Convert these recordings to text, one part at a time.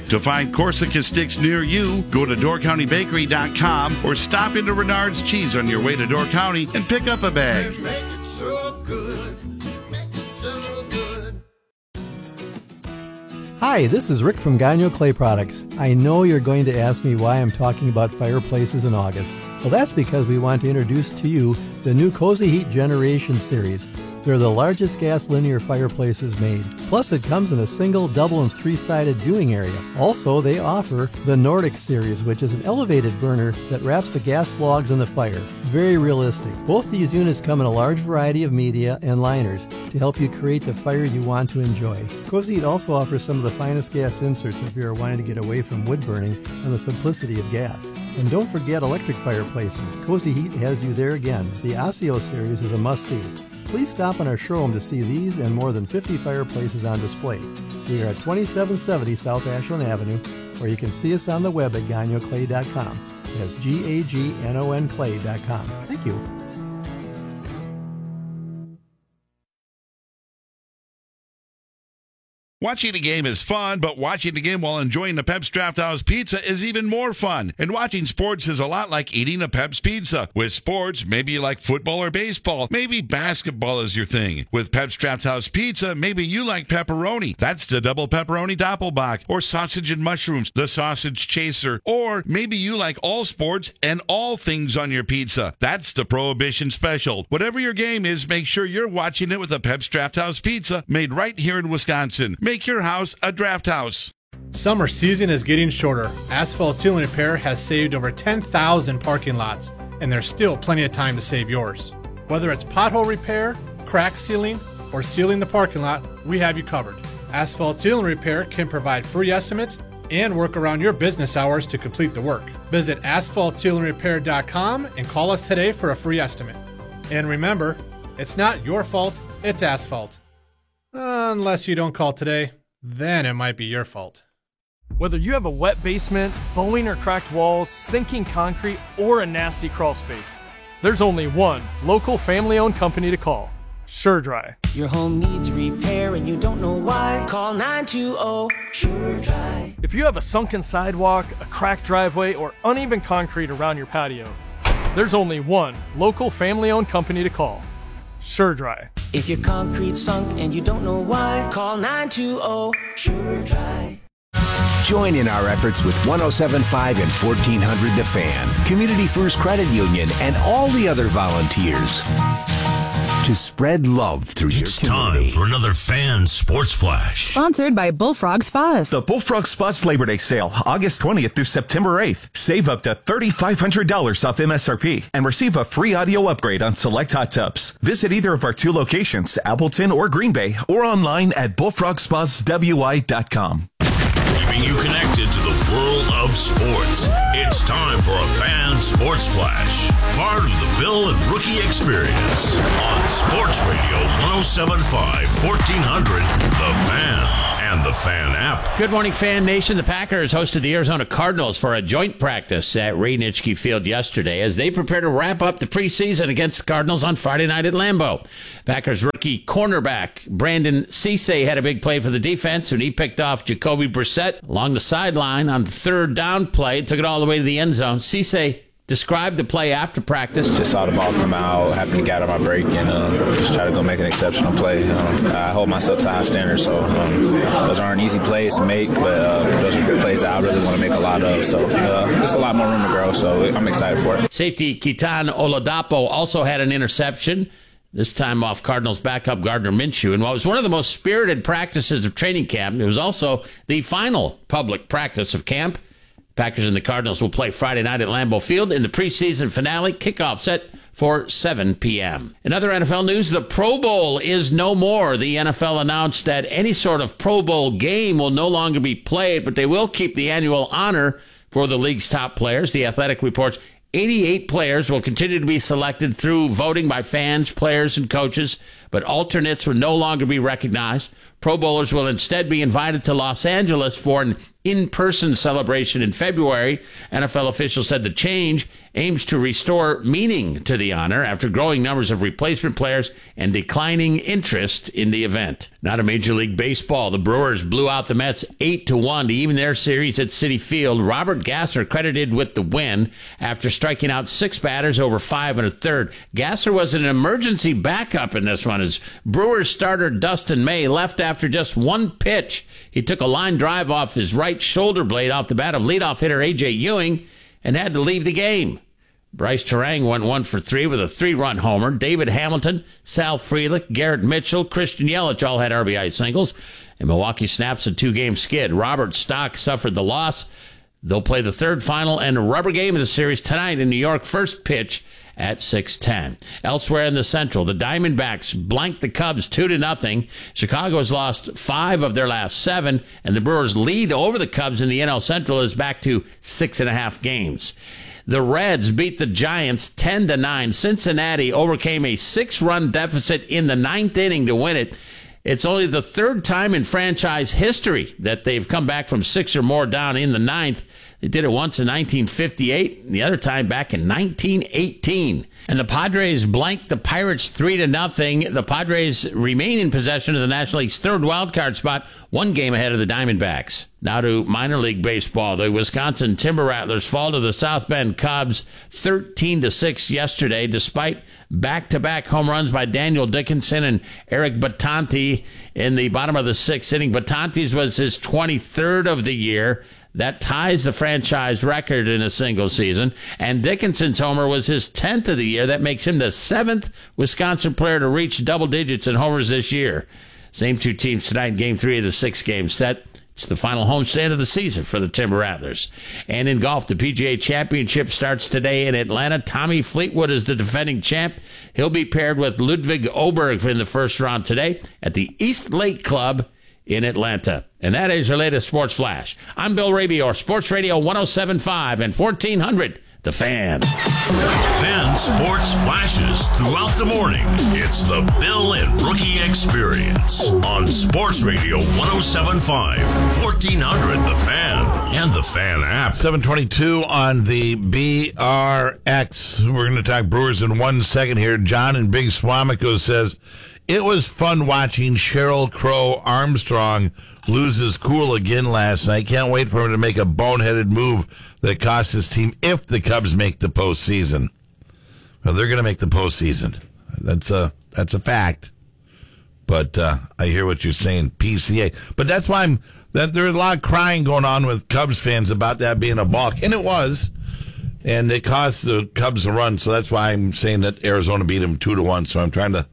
To find Corsica sticks near you, go to DoorCountyBakery.com or stop into Renard's Cheese on your way to Door County and pick up a bag. Make it so good. Make it so good. Hi, this is Rick from Gagno Clay Products. I know you're going to ask me why I'm talking about fireplaces in August. Well, that's because we want to introduce to you the new Cozy Heat Generation Series. They're the largest gas linear fireplaces made. Plus, it comes in a single, double, and three-sided viewing area. Also, they offer the Nordic Series, which is an elevated burner that wraps the gas logs in the fire. Very realistic. Both these units come in a large variety of media and liners to help you create the fire you want to enjoy. Cozy Heat also offers some of the finest gas inserts if you are wanting to get away from wood burning and the simplicity of gas. And don't forget electric fireplaces. Cozy Heat has you there again. The Osseo Series is a must-see. Please stop in our showroom to see these and more than 50 fireplaces on display. We are at 2770 South Ashland Avenue, or you can see us on the web at gagnoclay.com. That's Gagnon clay.com. Thank you. Watching a game is fun, but watching the game while enjoying the Pep's Draft House Pizza is even more fun. And watching sports is a lot like eating a Pep's Pizza. With sports, maybe you like football or baseball. Maybe basketball is your thing. With Pep's Draft House Pizza, maybe you like pepperoni. That's the double pepperoni doppelbock. Or sausage and mushrooms, the sausage chaser. Or maybe you like all sports and all things on your pizza. That's the Prohibition Special. Whatever your game is, make sure you're watching it with a Pep's Draft House Pizza made right here in Wisconsin. Make your house a draft house. Summer season is getting shorter. Asphalt Seal and Repair has saved over 10,000 parking lots, and there's still plenty of time to save yours. Whether it's pothole repair, crack sealing, or sealing the parking lot, we have you covered. Asphalt Seal and Repair can provide free estimates and work around your business hours to complete the work. Visit asphaltsealandrepair.com and call us today for a free estimate. And remember, it's not your fault, it's asphalt. Unless you don't call today, then it might be your fault. Whether you have a wet basement, bowing or cracked walls, sinking concrete, or a nasty crawl space, there's only one local family-owned company to call. SureDry. Your home needs repair and you don't know why? Call 920 SureDry. If you have a sunken sidewalk, a cracked driveway, or uneven concrete around your patio, there's only one local family-owned company to call. SureDry. If your concrete's sunk and you don't know why, call 920 SureDry. Join in our efforts with 107.5 and 1400 The Fan, Community First Credit Union, and all the other volunteers to spread love through your community. It's time for another Fan Sports Flash. Sponsored by Bullfrog Spas. The Bullfrog Spas Labor Day Sale, August 20th through September 8th. Save up to $3,500 off MSRP and receive a free audio upgrade on select hot tubs. Visit either of our two locations, Appleton or Green Bay, or online at bullfrogspaswi.com. Keeping you connected to the world of sports. It's time for a Fan Sports Flash. Part of the Bill and Rookie Experience on Sports Radio 107.5, 1400, The Fan, and the Fan app. Good morning, Fan Nation. The Packers hosted the Arizona Cardinals for a joint practice at Ray Nitschke Field yesterday as they prepare to wrap up the preseason against the Cardinals on Friday night at Lambeau. Packers rookie cornerback Brandon Cisse had a big play for the defense when he picked off Jacoby Brissett along the sideline on the third down play, took it all the way to the end zone. Cisse described the play after practice. Just saw the ball come out, happy to get out of my break, and just try to go make an exceptional play. I hold myself to high standards, so those aren't easy plays to make, but those are plays that I really want to make a lot of. So there's a lot more room to grow, so I'm excited for it. Safety Keaton Oladapo also had an interception, this time off Cardinals backup Gardner Minshew, in what was one of the most spirited practices of training camp. It was also the final public practice of camp. Packers and the Cardinals will play Friday night at Lambeau Field in the preseason finale, kickoff set for 7 p.m. In other NFL news, the Pro Bowl is no more. The NFL announced that any sort of Pro Bowl game will no longer be played, but they will keep the annual honor for the league's top players. The Athletic reports 88 players will continue to be selected through voting by fans, players, and coaches, but alternates will no longer be recognized. Pro Bowlers will instead be invited to Los Angeles for an in-person celebration in February. NFL officials said the change aims to restore meaning to the honor after growing numbers of replacement players and declining interest in the event. Not a Major League Baseball. The Brewers blew out the Mets 8-1 to even their series at Citi Field. Robert Gasser credited with the win after striking out 6 batters over 5 1/3. Gasser was an emergency backup in this one as Brewers starter Dustin May left after just 1 pitch. He took a line drive off his right shoulder blade off the bat of leadoff hitter A.J. Ewing and had to leave the game. Bryce Terang went 1 for 3 with a 3-run homer. David Hamilton, Sal Frelick, Garrett Mitchell, Christian Yelich all had RBI singles. And Milwaukee snaps a 2-game skid. Robert Stock suffered the loss. They'll play the third, final, and rubber game of the series tonight in New York. First pitch at 6:10. Elsewhere in the Central, the Diamondbacks blanked the Cubs 2-0. Chicago has lost 5 of their last 7, and the Brewers' lead over the Cubs in the NL Central is back to 6.5 games. The Reds beat the Giants 10-9. Cincinnati overcame a 6-run deficit in the 9th inning to win it. It's only the 3rd time in franchise history that they've come back from 6 or more down in the 9th. They did it once in 1958, and the other time back in 1918. And the Padres blanked the Pirates 3-0. The Padres remain in possession of the National League's 3rd wildcard spot, 1 game ahead of the Diamondbacks. Now to minor league baseball. The Wisconsin Timber Rattlers fall to the South Bend Cubs 13-6 yesterday, despite back-to-back home runs by Daniel Dickinson and Eric Battanti in the bottom of the 6th inning. Battanti's was his 23rd of the year. That ties the franchise record in a single season. And Dickinson's homer was his 10th of the year. That makes him the 7th Wisconsin player to reach double digits in homers this year. Same 2 teams tonight in Game 3 of the 6-game set. It's the final homestand of the season for the Timber Rattlers. And in golf, the PGA Championship starts today in Atlanta. Tommy Fleetwood is the defending champ. He'll be paired with Ludwig Oberg in the first round today at the East Lake Club in Atlanta. And that is your latest Sports Flash. I'm Bill Rabior, Sports Radio 107.5 and 1400, The Fan. Fan Sports Flashes throughout the morning. It's the Bill and Rookie Experience on Sports Radio 107.5, 1400, The Fan, and The Fan app. 7:22 on the BRX. We're going to talk Brewers in 1 second here. John in Big Swamico says, it was fun watching Cheryl Crow Armstrong lose his cool again last night. Can't wait for him to make a boneheaded move that costs his team if the Cubs make the postseason. Well, they're going to make the postseason. That's a fact. But I hear what you're saying, PCA. But that's why there's a lot of crying going on with Cubs fans about that being a balk, and it was. And it cost the Cubs a run, so that's why I'm saying that Arizona beat them 2-1. So I'm trying to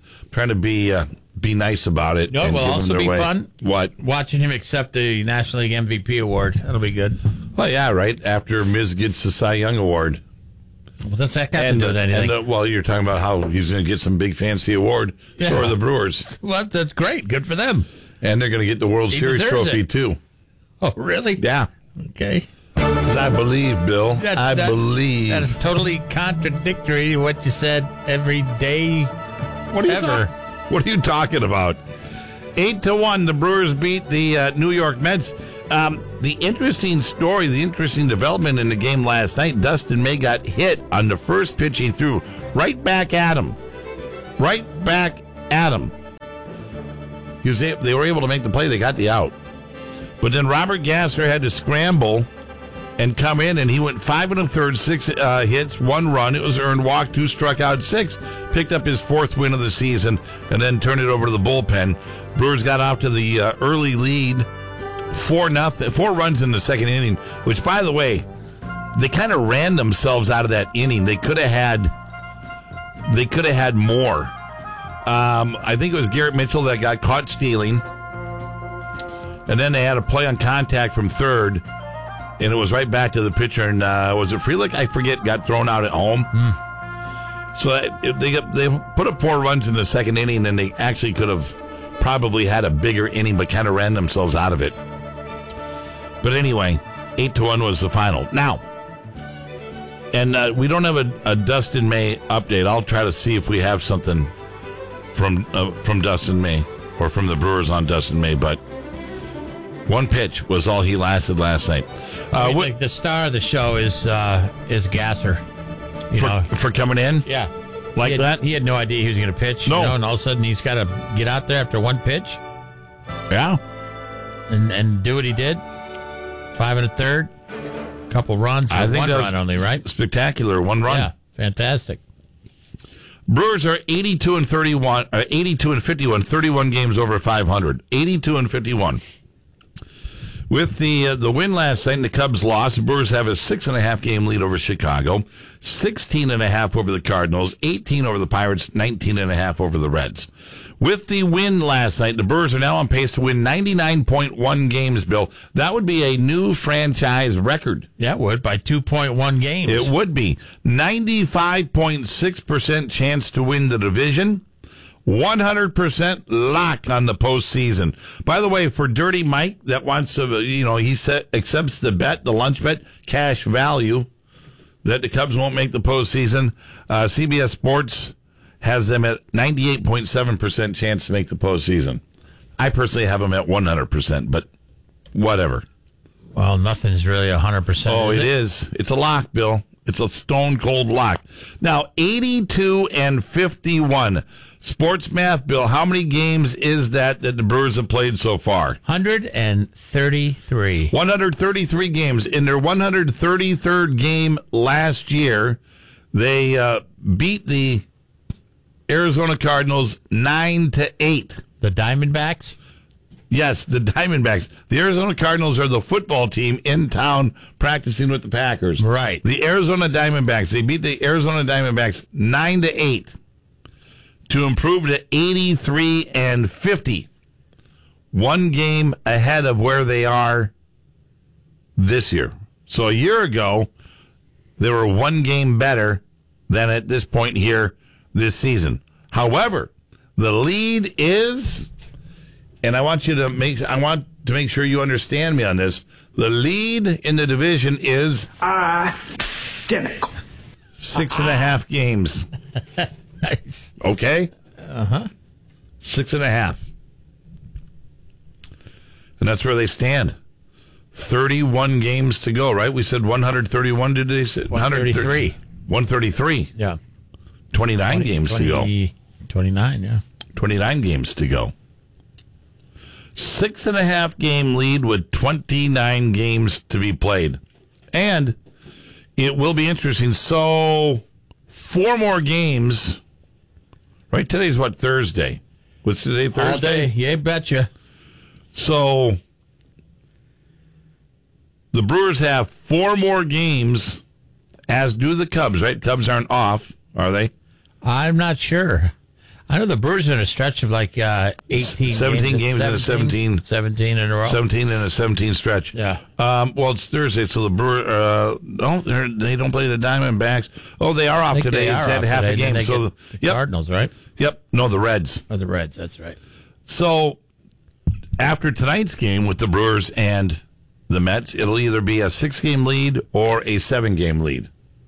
be nice about it. No, it will also be fun. What? Watching him accept the National League MVP award. That'll be good. Well, yeah, right. After Miz gets the Cy Young award. Well, that's that got to do with anything. Well, you're talking about how he's going to get some big fancy award. Yeah. So are the Brewers. Well, that's great. Good for them. And they're going to get the World Series trophy, too. Oh, really? Yeah. Okay. I believe, Bill. I believe. That is totally contradictory to what you said every day What are you talking about? 8-1, the Brewers beat the New York Mets. The interesting story, the interesting development in the game last night, Dustin May got hit on the first pitch he threw right back at him. Right back at him. They were able to make the play. They got the out. But then Robert Gasser had to scramble and come in, and he went 5 1/3, 6 hits, 1 run. It was earned walk, 2 struck out, 6. Picked up his 4th win of the season, and then turned it over to the bullpen. Brewers got off to the early lead, 4-0, 4 runs in the 2nd inning. Which, by the way, they kind of ran themselves out of that inning. They could have had more. I think it was Garrett Mitchell that got caught stealing, and then they had a play on contact from third. And it was right back to the pitcher, and was it Frelick? I forget, got thrown out at home. So they put up 4 runs in the 2nd inning, and they actually could have probably had a bigger inning, but kind of ran themselves out of it. But anyway, 8-1 was the final. Now, and we don't have a Dustin May update. I'll try to see if we have something from Dustin May or from the Brewers on Dustin May, but 1 pitch was all he lasted last night. The star of the show is Gasser. for coming in? Yeah. Like that? He had no idea he was going to pitch. No. And all of a sudden he's got to get out there after one pitch. Yeah. And do what he did. 5 1/3. Couple runs. I think one that's run only, right? Spectacular. One run. Yeah. Fantastic. Brewers are 82 and 51, 82 and 51, 31 games over 500. 82 and 51. With the win last night and the Cubs lost, the Brewers have a 6.5 game lead over Chicago, 16.5 over the Cardinals, 18 over the Pirates, 19.5 over the Reds. With the win last night, the Brewers are now on pace to win 99.1 games, Bill. That would be a new franchise record. That would, by 2.1 games. It would be. 95.6% chance to win the division. 100% lock on the postseason. By the way, for Dirty Mike that wants to, accepts the bet, the lunch bet, cash value, that the Cubs won't make the postseason, CBS Sports has them at 98.7% chance to make the postseason. I personally have them at 100%, but whatever. Well, nothing's really 100%. Oh, it is. It's a lock, Bill. It's a stone cold lock. Now, 82 and 51. Sports math, Bill, how many games is that the Brewers have played so far? 133. 133 games. In their 133rd game last year, they beat the Arizona Cardinals 9-8. The Diamondbacks? Yes, the Diamondbacks. The Arizona Cardinals are the football team in town practicing with the Packers. Right. The Arizona Diamondbacks, they beat the Arizona Diamondbacks 9-8 to improve to 83 and 50. One game ahead of where they are this year. So a year ago, they were one game better than at this point here this season. However, the lead is, and I want to make sure you understand me on this. The lead in the division is identical. 6.5 games. Nice. Okay? 6.5. And that's where they stand. 31 games to go, right? We said 131, did they say? 133. 133. Yeah. 29 games to go. 29, yeah. 29 games to go. 6.5 game lead with 29 games to be played. And it will be interesting. So, 4 more games. Right? Today's what, Thursday? Was today Thursday? All day. Yeah, betcha. So, the Brewers have 4 more games, as do the Cubs, right? Cubs aren't off, are they? I'm not sure. I know the Brewers are in a stretch of like 18 17 games in a 17 in a row. 17 in a 17 stretch. Yeah. Well, it's Thursday, so the Brewers, they don't play the Diamondbacks. Oh, they are off today. It's at half a game. So the Cardinals, right? Yep. No, the Reds. Oh, the Reds, that's right. So after tonight's game with the Brewers and the Mets, it'll either be a 6-game lead or a 7-game lead.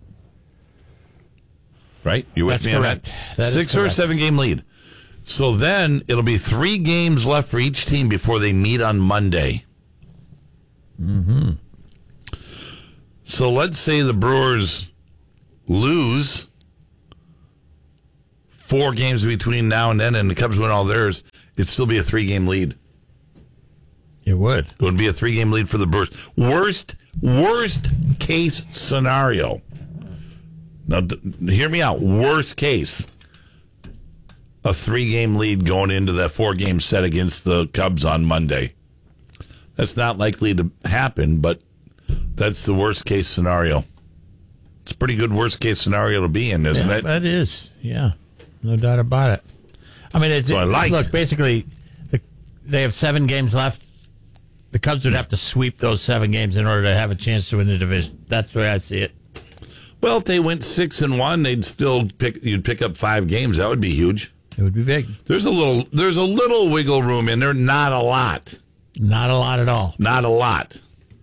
Right? You with me on that? That 6 or 7-game lead. So then it'll be 3 games left for each team before they meet on Monday. Mm-hmm. So let's say the Brewers lose 4 games between now and then, and the Cubs win all theirs. It'd still be a 3-game lead. It would. It would be a 3-game lead for the Brewers. Worst case scenario. Now, hear me out. Worst case, a 3-game lead going into that 4-game set against the Cubs on Monday. That's not likely to happen, but that's the worst case scenario. It's a pretty good worst case scenario to be in, isn't it? That is, yeah. No doubt about it. I mean, look, basically, they have 7 games left. The Cubs would have to sweep those 7 games in order to have a chance to win the division. That's the way I see it. Well, if they went 6-1, they'd still you'd pick up 5 games. That would be huge. It would be big. There's a little wiggle room in there. Not a lot. Not a lot at all. Not a lot.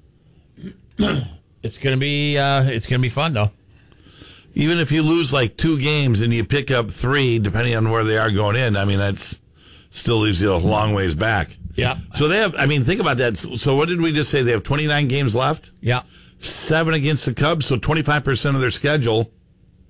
It's gonna be fun though. Even if you lose like 2 games and you pick up 3, depending on where they are going in, I mean that's still leaves you a long ways back. Yeah. So they have. I mean, think about that. So what did we just say? They have 29 games left. Yeah. 7 against the Cubs, so 25% of their schedule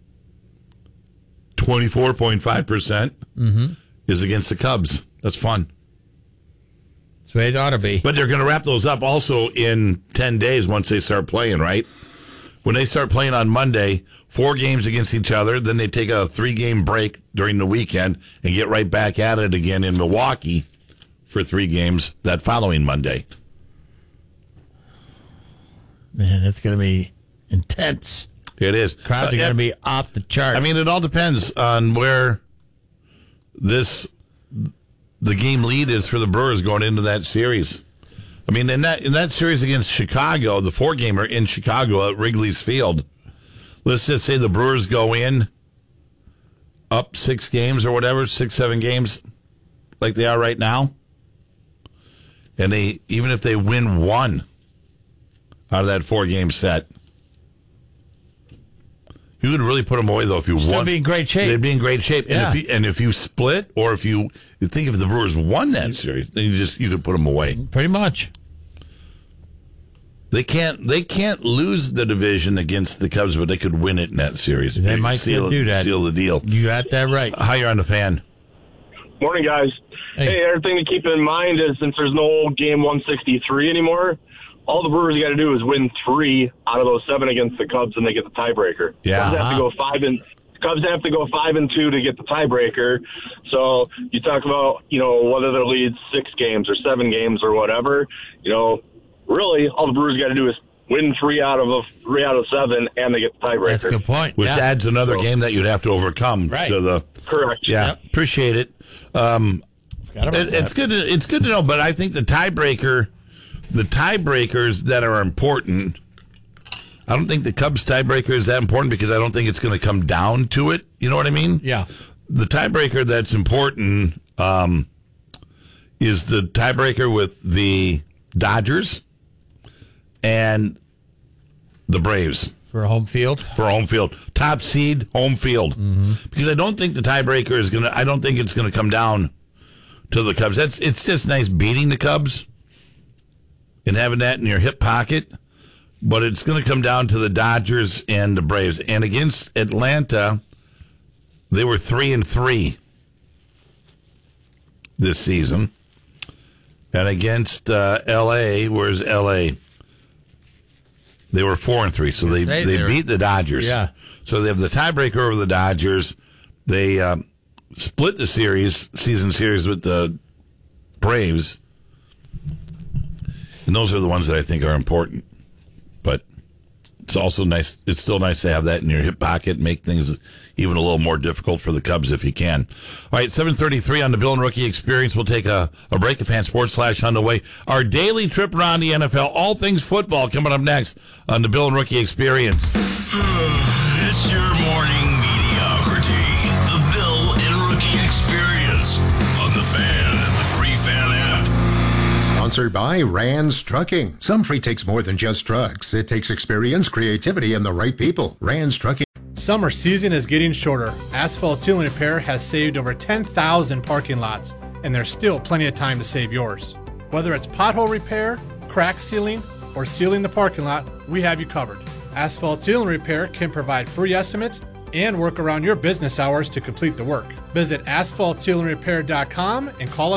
24.5% is against the Cubs. That's fun. That's the way it ought to be. But they're going to wrap those up also in 10 days once they start playing, right? When they start playing on Monday, 4 games against each other, then they take a 3-game break during the weekend and get right back at it again in Milwaukee for 3 games that following Monday. Man, that's going to be intense. It is. Crowds are going to be off the chart. I mean, it all depends on where the game lead is for the Brewers going into that series. I mean, in that series against Chicago, the 4-gamer in Chicago at Wrigley's Field, let's just say the Brewers go in up 6 games or whatever, 6-7 games like they are right now, and even if they win 1 out of that 4-game set, you would really put them away, though, if you won. Still be in great shape. They'd be in great shape. Yeah. And if you split, or if you think if the Brewers won that series, then you could put them away. Pretty much. They can't lose the division against the Cubs, but they could win it in that series. They might do that. Seal the deal. You got that right. Hi, you're on the Fan. Morning, guys. Hey, everything to keep in mind is since there's no game 163 anymore, all the Brewers got to do is win 3 out of those 7 against the Cubs, and they get the tiebreaker. Yeah. Cubs have to go 5-2 to get the tiebreaker. So you talk about, whether they'll lead 6 games or 7 games or whatever, really all the Brewers got to do is win 3 out of 7, and they get the tiebreaker. That's a good point. Which adds another game that you'd have to overcome. Right. To the Correct. Yeah, Yep. appreciate it. It's good. It's good to know, but I think the tiebreakers that are important. I don't think the Cubs tiebreaker is that important because I don't think it's going to come down to it. You know what I mean? Yeah. The tiebreaker that's important is the tiebreaker with the Dodgers and the Braves. For home field? For home field. Top seed, home field. Because I don't think the tiebreaker is going to, I don't think it's going to come down to the Cubs. It's just nice beating the Cubs and having that in your hip pocket. But it's going to come down to the Dodgers and the Braves. And against Atlanta, they were 3-3 this season. And against L.A., where's L.A.? They were 4-3, so they beat the Dodgers. Yeah. So they have the tiebreaker over the Dodgers. They split the season series with the Braves. And those are the ones that I think are important. But it's also nice. It's still nice to have that in your hip pocket, make things even a little more difficult for the Cubs if you can. All right, 7:33 on the Bill and Rookie Experience. We'll take a break. A Fan Sports Flash on the way. Our daily trip around the NFL, all things football, coming up next on the Bill and Rookie Experience. It's your morning mediocrity. The Bill and Rookie Experience on the Fan and the Free Fan app. Sponsored by Rands Trucking. Some freight takes more than just trucks. It takes experience, creativity, and the right people. Rands Trucking. Summer season is getting shorter. Asphalt Seal and Repair has saved over 10,000 parking lots, and there's still plenty of time to save yours. Whether it's pothole repair, crack sealing, or sealing the parking lot, we have you covered. Asphalt Seal and Repair can provide free estimates and work around your business hours to complete the work. Visit asphaltsealandrepair.com and call us